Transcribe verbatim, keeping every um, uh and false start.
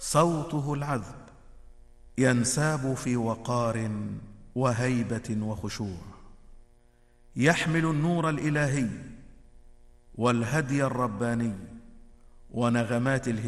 صوته العذب ينساب في وقار وهيبة وخشوع، يحمل النور الإلهي والهدي الرباني ونغمات الهداية